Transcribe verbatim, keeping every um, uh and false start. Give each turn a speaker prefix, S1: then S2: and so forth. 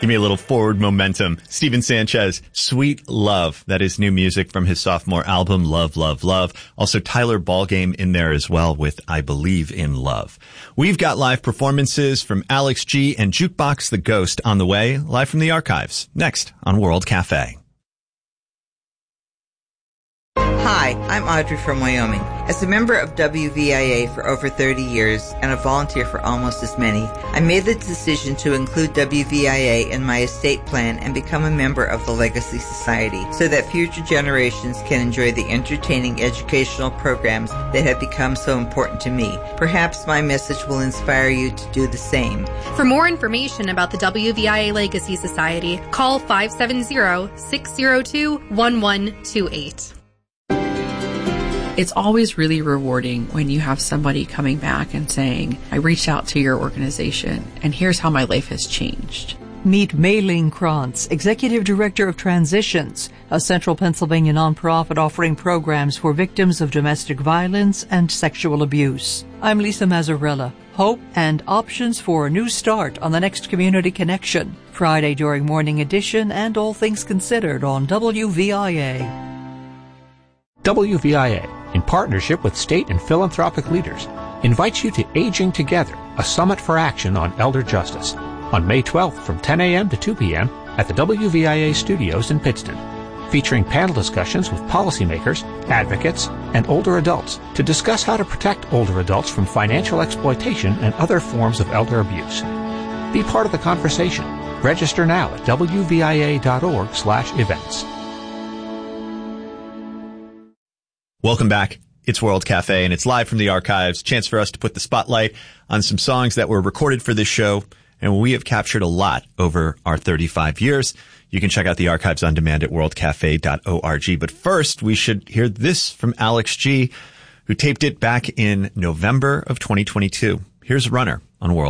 S1: Give me a little forward momentum. Steven Sanchez, Sweet Love. That is new music from his sophomore album, Love, Love, Love. Also Tyler Ballgame in there as well with I Believe in Love. We've got live performances from Alex G and Jukebox the Ghost on the way, live from the archives. Next on World Cafe.
S2: Hi, I'm Audrey from Wyoming. As a member of W V I A for over thirty years and a volunteer for almost as many, I made the decision to include W V I A in my estate plan and become a member of the Legacy Society so that future generations can enjoy the entertaining educational programs that have become so important to me. Perhaps my message will inspire you to do the same.
S3: For more information about the W V I A Legacy Society, call five seven zero, six zero two, one one two eight.
S4: It's always really rewarding when you have somebody coming back and saying, I reached out to your organization and here's how my life has changed.
S5: Meet Maylene Krantz, Executive Director of Transitions, a Central Pennsylvania nonprofit offering programs for victims of domestic violence and sexual abuse. I'm Lisa Mazzarella. Hope and options for a new start on the next Community Connection, Friday during Morning Edition and All Things Considered on W V I A.
S6: W V I A, in partnership with state and philanthropic leaders, invites you to Aging Together, a summit for action on elder justice, on May twelfth from ten a.m. to two p.m. at the W V I A studios in Pittston, featuring panel discussions with policymakers, advocates, and older adults to discuss how to protect older adults from financial exploitation and other forms of elder abuse. Be part of the conversation. Register now at W V I A dot org slash events.
S1: Welcome back. It's World Cafe, and it's live from the archives. Chance for us to put the spotlight on some songs that were recorded for this show, and we have captured a lot over our thirty-five years. You can check out the archives on demand at world cafe dot org. But first, we should hear this from Alex G, who taped it back in November of twenty twenty-two. Here's Runner on World